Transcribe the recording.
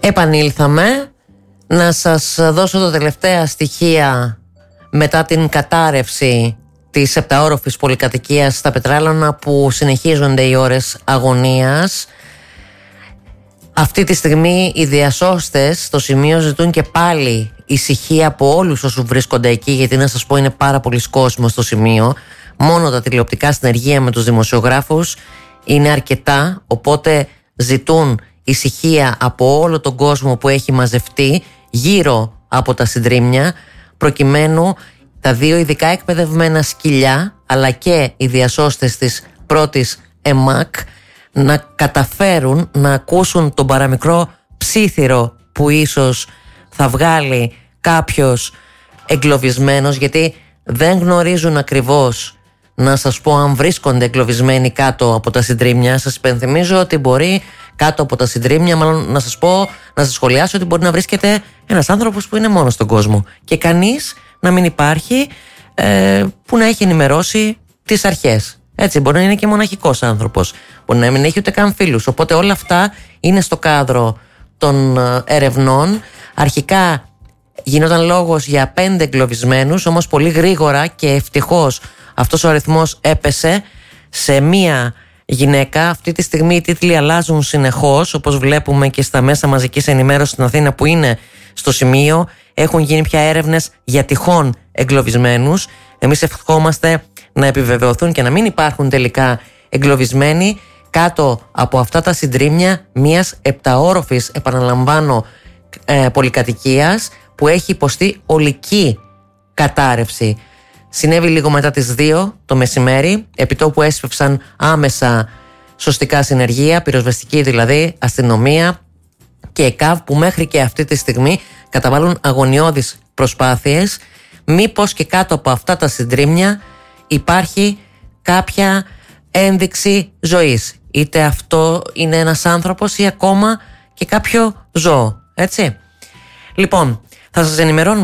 Επανήλθαμε να σας δώσω τα τελευταία στοιχεία μετά την κατάρρευση της 7όροφης πολυκατοικίας στα Πετράλωνα, που συνεχίζονται οι ώρες αγωνίας. Αυτή τη στιγμή οι διασώστες στο σημείο ζητούν και πάλι ησυχία από όλους όσους βρίσκονται εκεί, γιατί να σας πω είναι πάρα πολλοί κόσμος στο σημείο. Μόνο τα τηλεοπτικά συνεργεία με τους δημοσιογράφους είναι αρκετά, οπότε ζητούν ησυχία από όλο τον κόσμο που έχει μαζευτεί γύρω από τα συντρίμμια, προκειμένου τα δύο ειδικά εκπαιδευμένα σκυλιά αλλά και οι διασώστες της πρώτης ΕΜΑΚ να καταφέρουν να ακούσουν τον παραμικρό ψίθυρο που ίσως θα βγάλει κάποιος εγκλωβισμένος, γιατί δεν γνωρίζουν ακριβώς, να σας πω, αν βρίσκονται εγκλωβισμένοι κάτω από τα συντρίμμια. Σας υπενθυμίζω ότι μπορεί κάτω από τα συντρίμμια, μάλλον να σας πω, να σας σχολιάσω ότι μπορεί να βρίσκεται ένας άνθρωπος που είναι μόνος στον κόσμο και κανείς να μην υπάρχει που να έχει ενημερώσει τις αρχές. Έτσι, μπορεί να είναι και μοναχικός άνθρωπος, μπορεί να μην έχει ούτε καν φίλους. Οπότε όλα αυτά είναι στο κάδρο των ερευνών. Αρχικά γινόταν λόγος για 5 εγκλωβισμένους, όμως πολύ γρήγορα και ευτυχώς αυτός ο αριθμός έπεσε σε μία γυναίκα. Αυτή τη στιγμή οι τίτλοι αλλάζουν συνεχώς, όπως βλέπουμε και στα μέσα μαζικής ενημέρωσης στην Αθήνα που είναι στο σημείο. Έχουν γίνει πια έρευνες για τυχόν εγκλωβισμένους. Εμείς ευχόμαστε να επιβεβαιωθούν και να μην υπάρχουν τελικά εγκλωβισμένοι κάτω από αυτά τα συντρίμμια μιας 7όροφης, επαναλαμβάνω, πολυκατοικίας που έχει υποστεί ολική κατάρρευση. Συνέβη λίγο μετά τις 2 το μεσημέρι, επιτόπου έσπευσαν άμεσα σωστικά συνεργεία, πυροσβεστική δηλαδή, αστυνομία και ΕΚΑΒ, που μέχρι και αυτή τη στιγμή καταβάλουν αγωνιώδεις προσπάθειες. Μήπως και κάτω από αυτά τα συντρίμμια υπάρχει κάποια ένδειξη ζωής, είτε αυτό είναι ένας άνθρωπος ή ακόμα και κάποιο ζώο, έτσι. Λοιπόν, θα σας ενημερώνουμε